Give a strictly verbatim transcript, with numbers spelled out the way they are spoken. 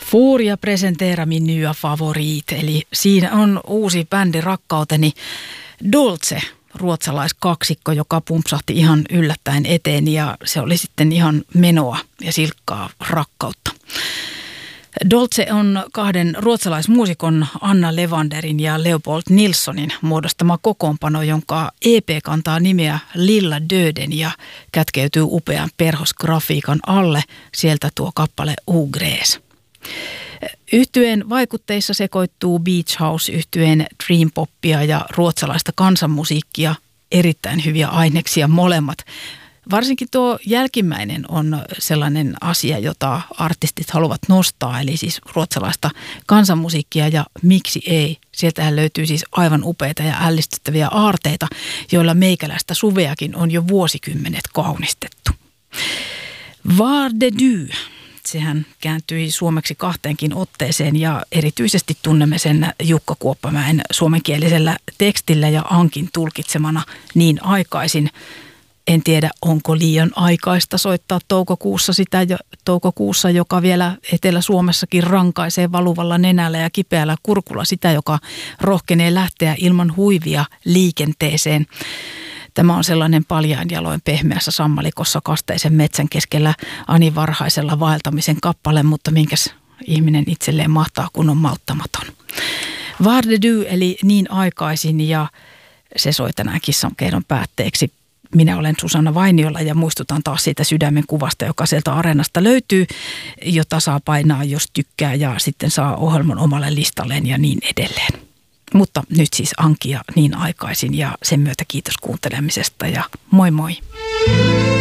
Furia presentera min nya favorit, eli siinä on uusi bändi rakkauteni Dolce, ruotsalaiskaksikko, joka pumpsahti ihan yllättäen eteen ja se oli sitten ihan menoa ja silkkaa rakkautta. Dolce on kahden ruotsalaismuusikon Anna Levanderin ja Leopold Nilssonin muodostama kokoonpano, jonka E P kantaa nimeä Lilla Döden ja kätkeytyy upean perhosgrafiikan alle. Sieltä tuo kappale Ugräs. Yhtyeen vaikutteissa sekoittuu Beach House-yhtyeen dream poppia ja ruotsalaista kansanmusiikkia, erittäin hyviä aineksia molemmat. Varsinkin tuo jälkimmäinen on sellainen asia, jota artistit haluavat nostaa, eli siis ruotsalaista kansanmusiikkia ja miksi ei. Sieltähän löytyy siis aivan upeita ja ällistyttäviä aarteita, joilla meikäläistä suveakin on jo vuosikymmenet kaunistettu. Var det du? Sehän kääntyi suomeksi kahteenkin otteeseen ja erityisesti tunnemme sen Jukka Kuoppamäen suomenkielisellä tekstillä ja Ankin tulkitsemana Niin aikaisin. En tiedä, onko liian aikaista soittaa toukokuussa sitä jo, toukokuussa, joka vielä Etelä-Suomessakin rankaisee valuvalla nenällä ja kipeällä kurkulla sitä, joka rohkenee lähteä ilman huivia liikenteeseen. Tämä on sellainen paljain jaloin pehmeässä sammalikossa kasteisen metsän keskellä Ani Varhaisella vaeltamisen kappale, mutta minkäs ihminen itselleen mahtaa, kun on malttamaton. Var det du, eli Niin aikaisin, ja se soi tänään Kissankeidon päätteeksi. Minä olen Susanna Vainiola ja muistutan taas siitä sydämen kuvasta, joka sieltä Areenasta löytyy, jota saa painaa, jos tykkää, ja sitten saa ohjelman omalle listalleen ja niin edelleen. Mutta nyt siis Anki ja Niin aikaisin, ja sen myötä kiitos kuuntelemisesta ja moi moi.